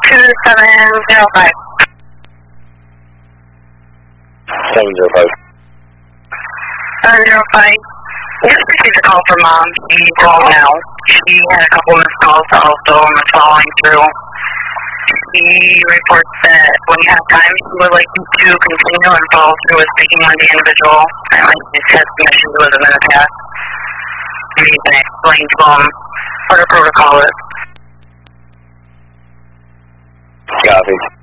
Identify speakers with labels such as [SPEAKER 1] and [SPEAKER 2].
[SPEAKER 1] 2705.
[SPEAKER 2] 705.
[SPEAKER 1] 705. We just received a call from Mom. She's home now. She had a couple missed calls also and was following through. She reports that when you have time, she would like you to continue and follow through with speaking on the individual. And like you just had some issues with him in the past. Maybe you can explain to him what a protocol is.
[SPEAKER 2] Copy.